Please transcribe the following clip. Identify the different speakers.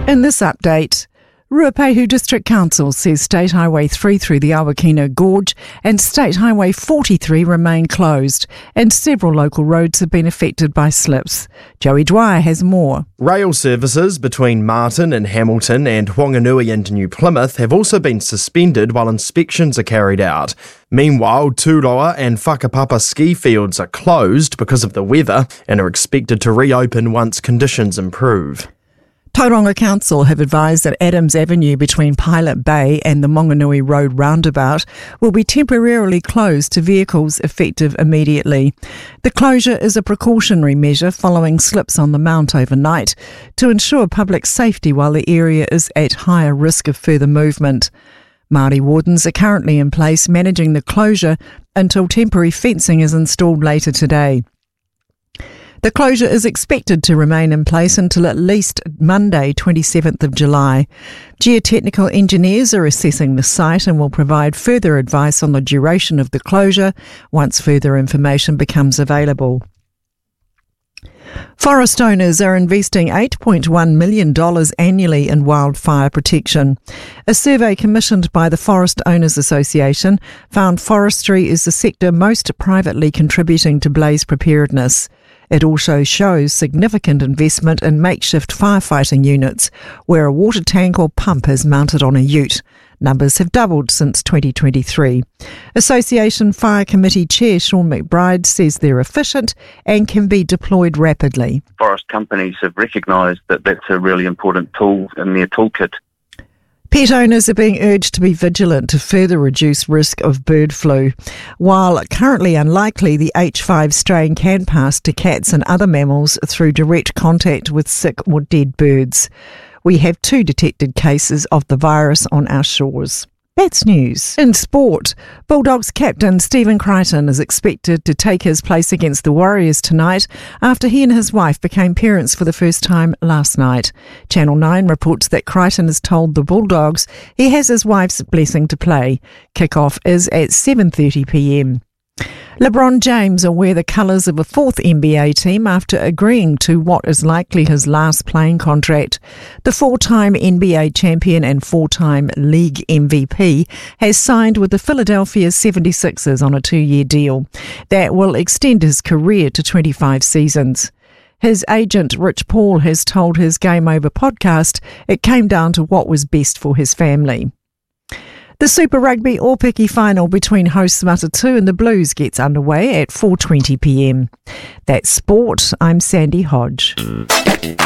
Speaker 1: In this update, Ruapehu District Council says State Highway 3 through the Awakina Gorge and State Highway 43 remain closed, and several local roads have been affected by slips. Joey Dwyer has more.
Speaker 2: Rail services between Martin and Hamilton and Whanganui and New Plymouth have also been suspended while inspections are carried out. Meanwhile, Turoa and Whakapapa ski fields are closed because of the weather and are expected to reopen once conditions improve.
Speaker 1: Tauranga Council have advised that Adams Avenue between Pilot Bay and the Monganui Road roundabout will be temporarily closed to vehicles effective immediately. The closure is a precautionary measure following slips on the mount overnight to ensure public safety while the area is at higher risk of further movement. Māori wardens are currently in place managing the closure until temporary fencing is installed later today. The closure is expected to remain in place until at least Monday, 27th of July. Geotechnical engineers are assessing the site and will provide further advice on the duration of the closure once further information becomes available. Forest owners are investing $8.1 million annually in wildfire protection. A survey commissioned by the Forest Owners Association found forestry is the sector most privately contributing to blaze preparedness. It also shows significant investment in makeshift firefighting units, where a water tank or pump is mounted on a ute. Numbers have doubled since 2023. Association Fire Committee Chair Sean McBride says they're efficient and can be deployed rapidly.
Speaker 3: Forest companies have recognised that that's a really important tool in their toolkit.
Speaker 1: Pet owners are being urged to be vigilant to further reduce risk of bird flu. While currently unlikely, the H5 strain can pass to cats and other mammals through direct contact with sick or dead birds. We have 2 detected cases of the virus on our shores. That's news. In sport, Bulldogs captain Stephen Crichton is expected to take his place against the Warriors tonight after he and his wife became parents for the first time last night. Channel 9 reports that Crichton has told the Bulldogs he has his wife's blessing to play. Kick-off is at 7:30pm. LeBron James will wear the colours of a 4th NBA team after agreeing to what is likely his last playing contract. The 4-time NBA champion and 4-time league MVP has signed with the Philadelphia 76ers on a 2-year deal that will extend his career to 25 seasons. His agent, Rich Paul, has told his Game Over podcast it came down to what was best for his family. The Super Rugby Aupiki final between hosts Matatu and the Blues gets underway at 4:20pm. That's sport. I'm Sandy Hodge.